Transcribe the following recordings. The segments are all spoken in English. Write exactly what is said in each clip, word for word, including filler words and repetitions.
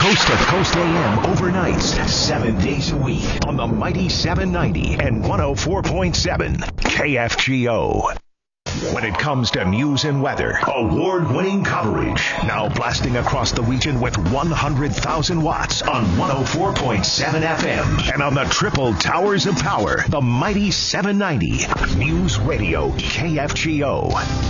Coast to Coast A M overnights, seven days a week on the mighty seven ninety and one oh four point seven K F G O. When it comes to news and weather, award-winning coverage. Now blasting across the region with one hundred thousand watts on one oh four point seven F M. And on the triple towers of power, the mighty seven ninety News Radio K F G O.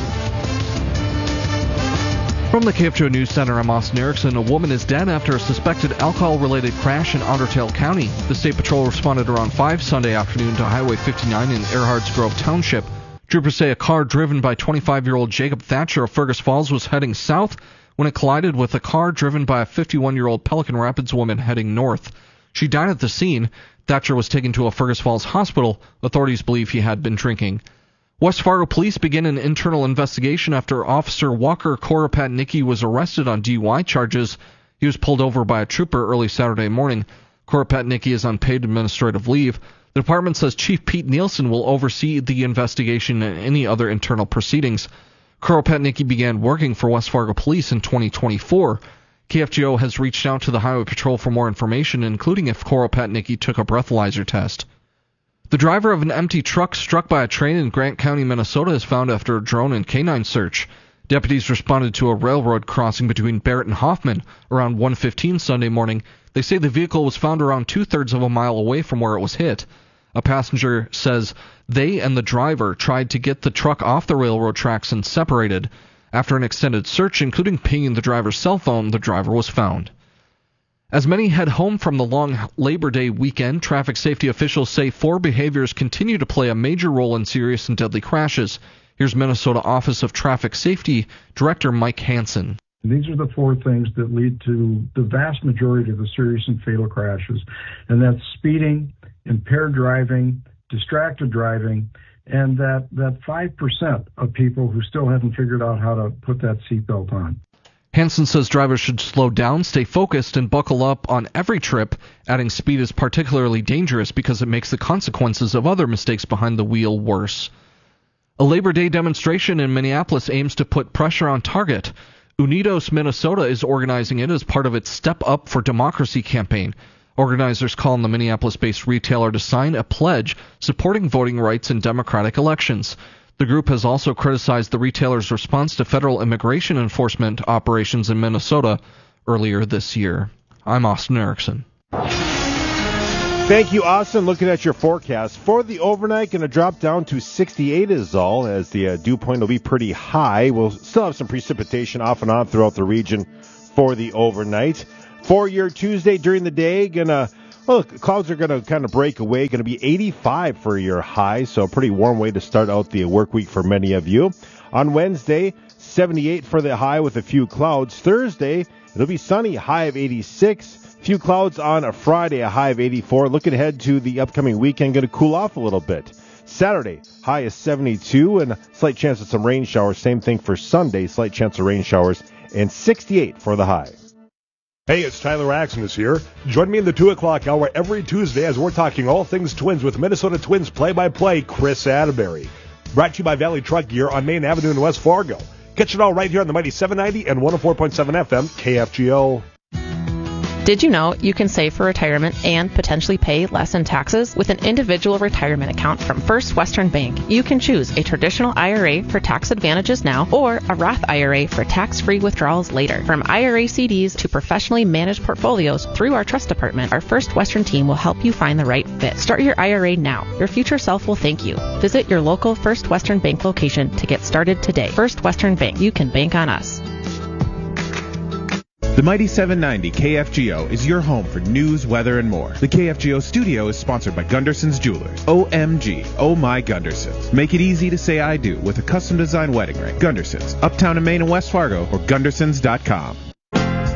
From the K F G O News Center, I'm Austin Erickson. A woman is dead after a suspected alcohol-related crash in Otter Tail County. The State Patrol responded around five Sunday afternoon to Highway fifty-nine in Earharts Grove Township. Troopers say a car driven by twenty-five-year-old Jacob Thatcher of Fergus Falls was heading south when it collided with a car driven by a fifty-one-year-old Pelican Rapids woman heading north. She died at the scene. Thatcher was taken to a Fergus Falls hospital. Authorities believe he had been drinking. West Fargo police begin an internal investigation after Officer Walker Koropatnicki was arrested on D U I charges. He was pulled over by a trooper early Saturday morning. Koropatnicki is on paid administrative leave. The department says Chief Pete Nielsen will oversee the investigation and any other internal proceedings. Koropatnicki began working for West Fargo Police in twenty twenty-four. K F G O has reached out to the Highway Patrol for more information, including if Koropatnicki took a breathalyzer test. The driver of an empty truck struck by a train in Grant County, Minnesota is found after a drone and canine search. Deputies responded to a railroad crossing between Barrett and Hoffman around one fifteen Sunday morning. They say the vehicle was found around two-thirds of a mile away from where it was hit. A passenger says they and the driver tried to get the truck off the railroad tracks and separated. After an extended search, including pinging the driver's cell phone, the driver was found. As many head home from the long Labor Day weekend, traffic safety officials say four behaviors continue to play a major role in serious and deadly crashes. Here's Minnesota Office of Traffic Safety Director Mike Hansen. These are the four things that lead to the vast majority of the serious and fatal crashes, and that's speeding, impaired driving, distracted driving, and that, that five percent of people who still haven't figured out how to put that seatbelt on. Hansen says drivers should slow down, stay focused, and buckle up on every trip, adding speed is particularly dangerous because it makes the consequences of other mistakes behind the wheel worse. A Labor Day demonstration in Minneapolis aims to put pressure on Target. Unidos Minnesota is organizing it as part of its Step Up for Democracy campaign. Organizers call on the Minneapolis-based retailer to sign a pledge supporting voting rights in democratic elections. The group has also criticized the retailer's response to federal immigration enforcement operations in Minnesota earlier this year. I'm Austin Erickson. Thank you, Austin. Looking at your forecast for the overnight, going to drop down to sixty-eight is all, as the uh, dew point will be pretty high. We'll still have some precipitation off and on throughout the region for the overnight. For your Tuesday during the day, gonna well, clouds are gonna kind of break away. Going to be eighty-five for your high, so a pretty warm way to start out the work week for many of you. On Wednesday, seventy-eight for the high with a few clouds. Thursday, it'll be sunny, high of eighty-six. Few clouds on a Friday, a high of eighty-four. Looking ahead to the upcoming weekend, going to cool off a little bit. Saturday, high is seventy-two, and a slight chance of some rain showers. Same thing for Sunday, slight chance of rain showers, and sixty-eight for the high. Hey, it's Tyler Axness here. Join me in the two o'clock hour every Tuesday as we're talking all things Twins with Minnesota Twins play-by-play Chris Atterbury. Brought to you by Valley Truck Gear on Main Avenue in West Fargo. Catch it all right here on the mighty seven ninety and one oh four point seven F M K F G O. Did you know you can save for retirement and potentially pay less in taxes with an individual retirement account from First Western Bank? You can choose a traditional I R A for tax advantages now or a Roth I R A for tax-free withdrawals later. From I R A C Ds to professionally managed portfolios through our trust department, our First Western team will help you find the right fit. Start your I R A now. Your future self will thank you. Visit your local First Western Bank location to get started today. First Western Bank. You can bank on us. The Mighty seven ninety K F G O is your home for news, weather, and more. The K F G O studio is sponsored by Gunderson's Jewelers. O M G, oh my Gundersons. Make it easy to say I do with a custom-designed wedding ring. Gundersons, uptown in Maine and West Fargo, or gundersons dot com.